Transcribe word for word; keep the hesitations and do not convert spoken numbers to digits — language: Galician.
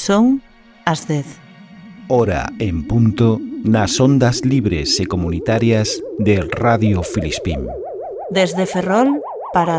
Son as dez. Hora en punto nas ondas libres e comunitarias de Radio Filispín. Desde Ferrol para